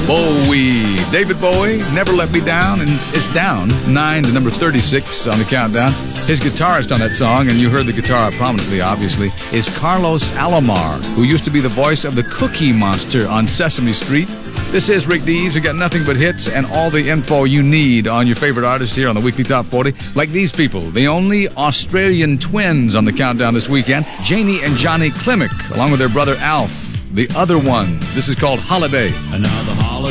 Bowie. David Bowie, Never Let Me Down, and it's down 9 to number 36 on the countdown. His guitarist on that song, and you heard the guitar prominently, obviously, is Carlos Alomar, who used to be the voice of the Cookie Monster on Sesame Street. This is Rick Dees. We got nothing but hits and all the info you need on your favorite artists here on the Weekly Top 40. Like these people, the only Australian twins on the countdown this weekend, Janie and Johnny Klimek, along with their brother Alf, the other one. This is called Holiday. Another